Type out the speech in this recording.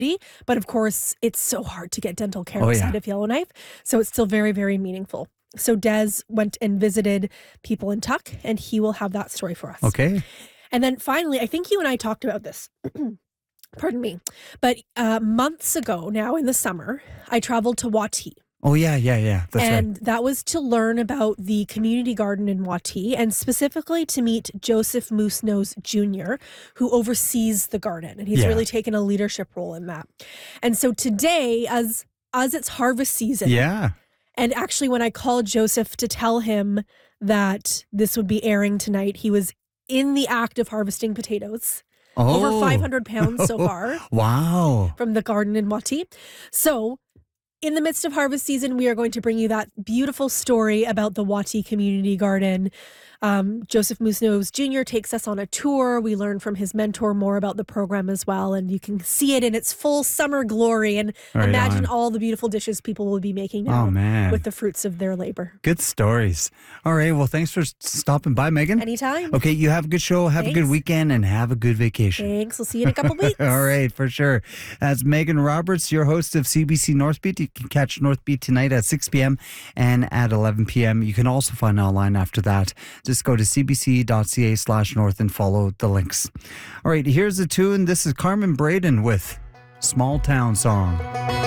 But of course, it's so hard to get dental care Oh, outside yeah. of Yellowknife. So it's still very, very meaningful. So Des went and visited people in Tuck, and he will have that story for us. Okay. And then finally, I think you and I talked about this. Pardon me. But months ago now in the summer, I traveled to Wati. Oh, yeah. That's And that was to learn about the community garden in Wati, and specifically to meet Joseph Moosenose Jr., who oversees the garden. And he's Yeah. really taken a leadership role in that. And so today, as it's harvest season, right. Yeah. and actually when I called Joseph to tell him that this would be airing tonight, he was in the act of harvesting potatoes. Oh. Over 500 pounds so far Wow. from the garden in Wati. So in the midst of harvest season, we are going to bring you that beautiful story about the Wati Community Garden. Joseph Moosenose Jr. takes us on a tour. We learn from his mentor more about the program as well, and you can see it in its full summer glory and Right imagine on. all the beautiful dishes people will be making now Oh, man. with the fruits of their labor. Good stories. All right. Well, thanks for stopping by, Megan. Anytime. Okay. You have a good show. Have a good Thanks. weekend and have a good vacation. Thanks. We'll see you in a couple weeks. All right, for sure. That's Megan Roberts, your host of CBC Northbeat. You can catch Northbeat tonight at 6 p.m. and at 11 p.m. You can also find it online after that. Just go to cbc.ca/north and follow the links. All right, here's the tune. This is Carmen Braden with Small Town Song.